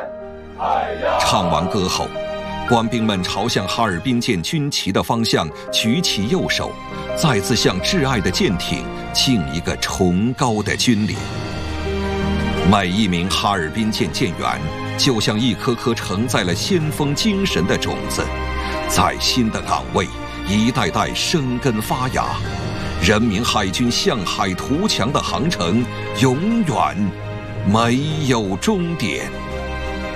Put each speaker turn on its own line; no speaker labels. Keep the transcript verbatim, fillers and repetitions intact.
唱完歌后，官兵们朝向哈尔滨舰军旗的方向举起右手，再次向挚爱的舰艇敬一个崇高的军礼。每一名哈尔滨舰舰员就像一颗颗承载了先锋精神的种子，在新的岗位一代代生根发芽，人民海军向海图强的航程永远没有终点。